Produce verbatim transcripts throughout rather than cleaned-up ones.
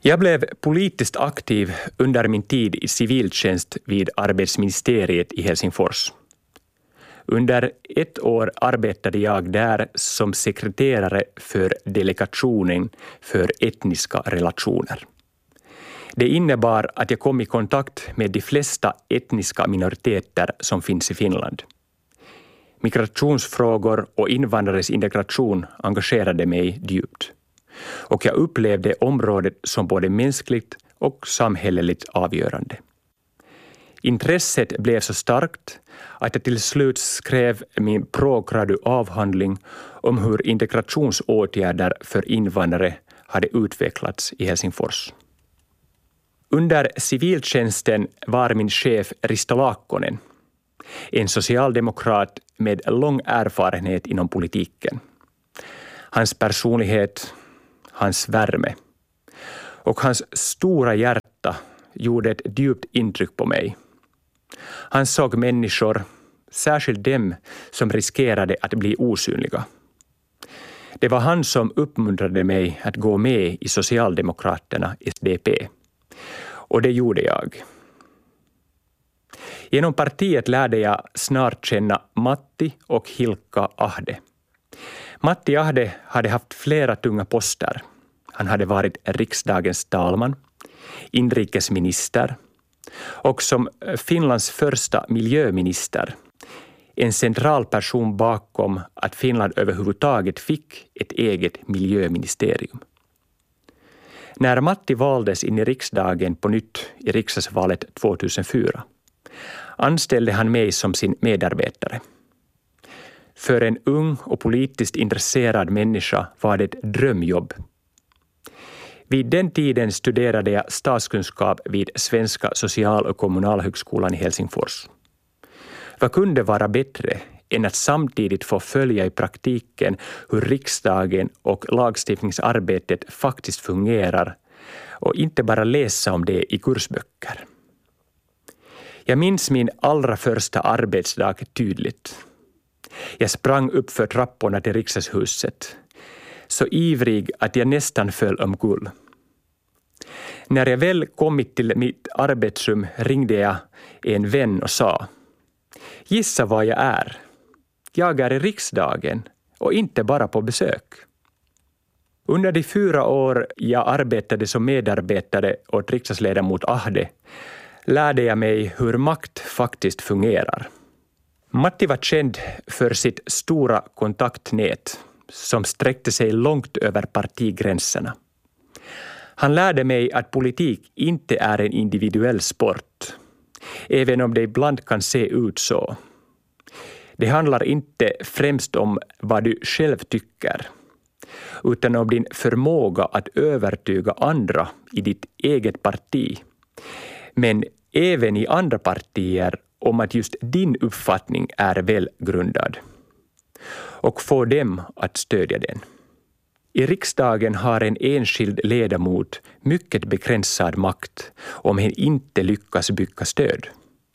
Jag blev politiskt aktiv under min tid i civiltjänst vid arbetsministeriet i Helsingfors. Under ett år arbetade jag där som sekreterare för delegationen för etniska relationer. Det innebar att jag kom i kontakt med de flesta etniska minoriteter som finns i Finland. Migrationsfrågor och invandrares integration engagerade mig djupt. Och jag upplevde området som både mänskligt och samhälleligt avgörande. Intresset blev så starkt att jag till slut skrev min pro-gradu-avhandling om hur integrationsåtgärder för invandrare hade utvecklats i Helsingfors. Under civiltjänsten var min chef Risto Laakkonen, en socialdemokrat med lång erfarenhet inom politiken. Hans personlighet, hans värme och hans stora hjärta gjorde ett djupt intryck på mig. Han såg människor, särskilt dem som riskerade att bli osynliga. Det var han som uppmuntrade mig att gå med i Socialdemokraterna S D P. Och det gjorde jag. Genom partiet lärde jag snart känna Matti och Hilkka Ahde. Matti Ahde hade haft flera tunga poster. Han hade varit riksdagens talman, inrikesminister och som Finlands första miljöminister, en central person bakom att Finland överhuvudtaget fick ett eget miljöministerium. När Matti valdes in i riksdagen på nytt i riksdagsvalet tjugohundrafyra anställde han mig som sin medarbetare. För en ung och politiskt intresserad människa var det ett drömjobb. Vid den tiden studerade jag statskunskap vid Svenska social- och kommunalhögskolan i Helsingfors. Vad kunde vara bättre än att samtidigt få följa i praktiken hur riksdagen och lagstiftningsarbetet faktiskt fungerar och inte bara läsa om det i kursböcker. Jag minns min allra första arbetsdag tydligt. Jag sprang upp för trapporna till riksdagshuset, så ivrig att jag nästan föll omkull. När jag väl kommit till mitt arbetsrum ringde jag en vän och sa: "Gissa vad jag är. Jag är i riksdagen och inte bara på besök." Under de fyra år jag arbetade som medarbetare åt riksdagsledamot Ahde lärde jag mig hur makt faktiskt fungerar. Matti var känd för sitt stora kontaktnät som sträckte sig långt över partigränserna. Han lärde mig att politik inte är en individuell sport, även om det ibland kan se ut så. Det handlar inte främst om vad du själv tycker, utan om din förmåga att övertyga andra i ditt eget parti, men även i andra partier om att just din uppfattning är välgrundad och få dem att stödja den. I riksdagen har en enskild ledamot mycket begränsad makt om hen inte lyckas bygga stöd.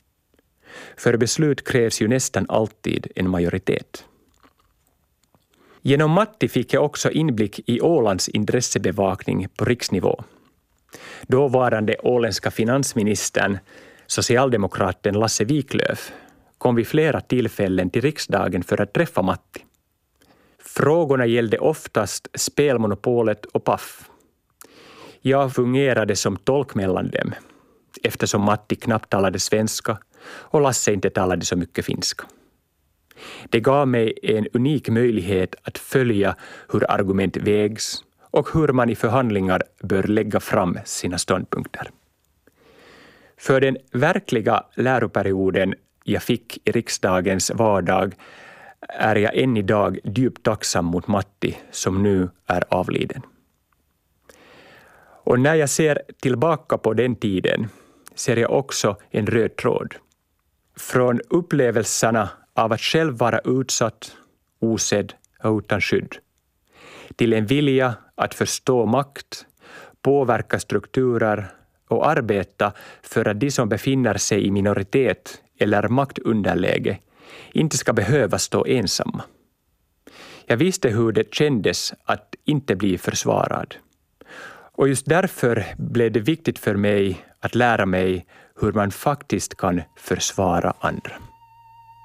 För beslut krävs ju nästan alltid en majoritet. Genom Matti fick jag också inblick i Ålands intressebevakning på riksnivå. Dåvarande åländska finansministern, socialdemokraten Lasse Wiklöf, kom vid flera tillfällen till riksdagen för att träffa Matti. Frågorna gällde oftast spelmonopolet och P A F. Jag fungerade som tolk mellan dem, eftersom Matti knappt talade svenska och Lasse inte talade så mycket finska. Det gav mig en unik möjlighet att följa hur argument vägs och hur man i förhandlingar bör lägga fram sina ståndpunkter. För den verkliga läroperioden jag fick i riksdagens vardag är jag än idag djupt tacksam mot Matti som nu är avliden. Och när jag ser tillbaka på den tiden ser jag också en röd tråd. Från upplevelserna av att själv vara utsatt, osedd och utan skydd, till en vilja att förstå makt, påverka strukturer och arbeta för att de som befinner sig i minoritet eller maktunderläge inte ska behöva stå ensamma. Jag visste hur det kändes att inte bli försvarad Och just därför blev det viktigt för mig att lära mig hur man faktiskt kan försvara andra.